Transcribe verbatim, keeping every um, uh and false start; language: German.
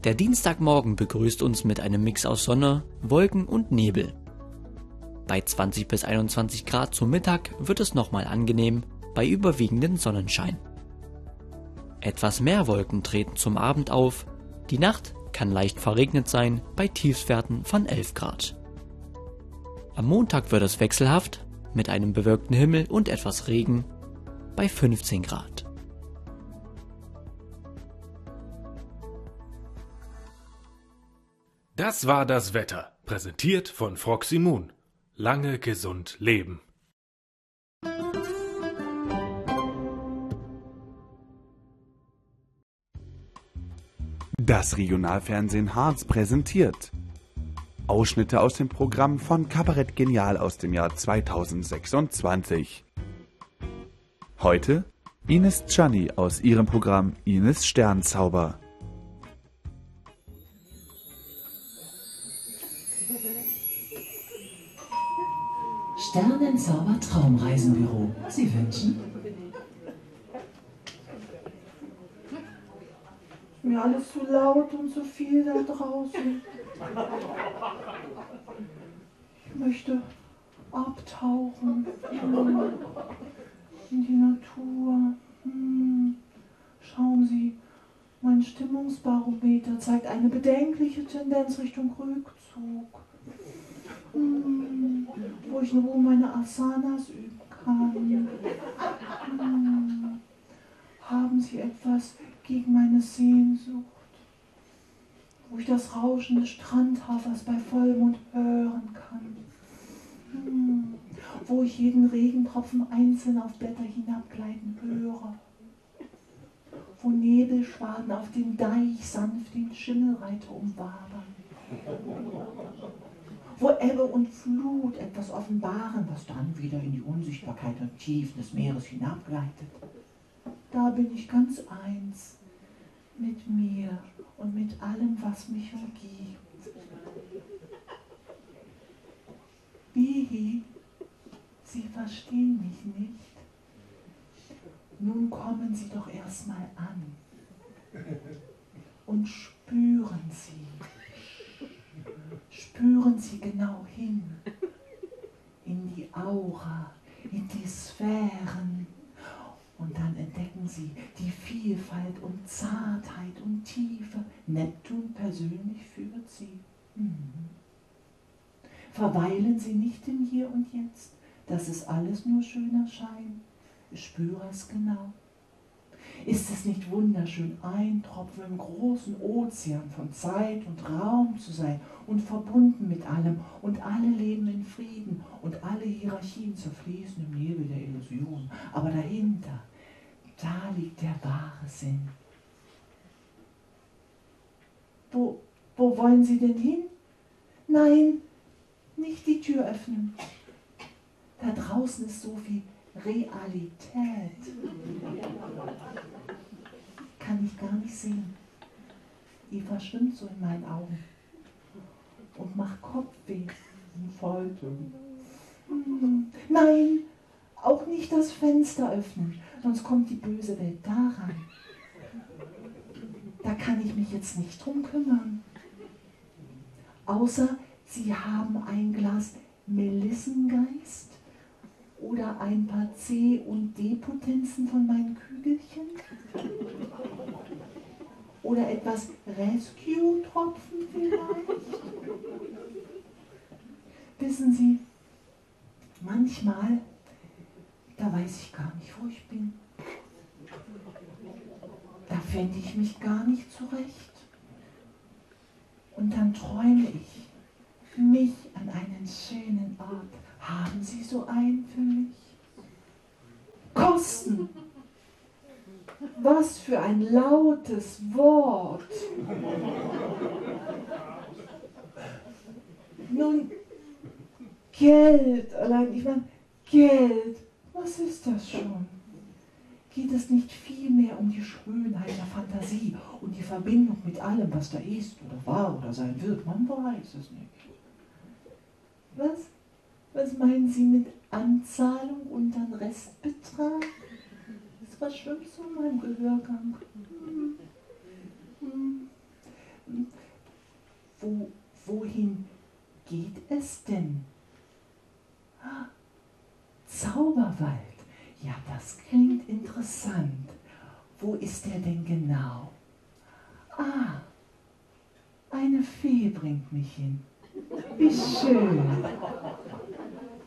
Der Dienstagmorgen begrüßt uns mit einem Mix aus Sonne, Wolken und Nebel. Bei zwanzig bis einundzwanzig Grad zum Mittag wird es nochmal angenehm, bei überwiegendem Sonnenschein. Etwas mehr Wolken treten zum Abend auf, die Nacht kann leicht verregnet sein bei Tiefstwerten von elf Grad. Am Montag wird es wechselhaft, mit einem bewölkten Himmel und etwas Regen, bei fünfzehn Grad. Das war das Wetter, präsentiert von Froxy Moon. Lange gesund leben. Das Regionalfernsehen Harz präsentiert Ausschnitte aus dem Programm von Kabarett Genial aus dem Jahr zweitausendsechsundzwanzig. Heute Ines Czanny aus ihrem Programm Ines Sternzauber. Sternenzauber Traumreisenbüro. Sie wünschen? Mir alles zu laut und zu viel da draußen. Ich möchte abtauchen in die Natur. Hm. Schauen Sie, mein Stimmungsbarometer zeigt eine bedenkliche Tendenz Richtung Rückzug. Hm. Wo ich in Ruhe meine Asanas üben kann. Hm. Haben Sie etwas gegen meine Sehnsucht, wo ich das Rauschen des Strandhafers bei Vollmond hören kann, hm. wo ich jeden Regentropfen einzeln auf Blätter hinabgleiten höre, wo Nebelschwaden auf dem Deich sanft den Schimmelreiter umwabern, wo Ebbe und Flut etwas offenbaren, was dann wieder in die Unsichtbarkeit und Tiefen des Meeres hinabgleitet. Da bin ich ganz eins mit mir und mit allem, was mich umgibt. Bihi, Sie verstehen mich nicht. Nun kommen Sie doch erstmal an und spüren Sie. Spüren Sie genau hin in die Aura, in die Sphären. Und dann entdecken Sie die Vielfalt und Zartheit und Tiefe. Neptun persönlich führt Sie. Mhm. Verweilen Sie nicht im Hier und Jetzt. Das ist alles nur schöner Schein. Ich spüre es genau. Ist es nicht wunderschön, ein Tropfen im großen Ozean von Zeit und Raum zu sein und verbunden mit allem und alle leben in Frieden und alle Hierarchien zerfließen im Nebel der Illusion. Aber dahinter, da liegt der wahre Sinn. Wo, wo wollen Sie denn hin? Nein, nicht die Tür öffnen. Da draußen ist so viel Realität. Kann ich gar nicht sehen. Die verschwimmt so in meinen Augen und macht Kopfweh und Falten. Hm. Nein, auch nicht das Fenster öffnen, sonst kommt die böse Welt daran. Da kann ich mich jetzt nicht drum kümmern. Außer Sie haben ein Glas Melissengeist oder ein paar C- und D-Potenzen von meinen Kügelchen? Oder etwas Rescue-Tropfen vielleicht? Wissen Sie, manchmal, da weiß ich gar nicht, wo ich bin. Da finde ich mich gar nicht zurecht. Und dann träume ich mich an einen schönen Ort. Haben Sie so einen für mich? Kosten! Was für ein lautes Wort! Nun, Geld, allein, ich meine, Geld, was ist das schon? Geht es nicht vielmehr um die Schönheit der Fantasie und die Verbindung mit allem, was da ist oder war oder sein wird? Man weiß es nicht. Was? Was meinen Sie mit Anzahlung und dann Restbetrag? Das verschwimmt so in meinem Gehörgang. Hm. Hm. es denn? Zauberwald. Ja, das klingt interessant. Wo ist der denn genau? Ah, eine Fee bringt mich hin. Wie schön.